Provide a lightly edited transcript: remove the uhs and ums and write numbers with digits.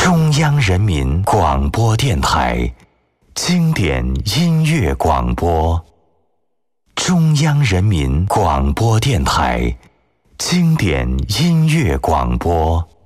中央人民广播电台经典音乐广播。中央人民广播电台经典音乐广播。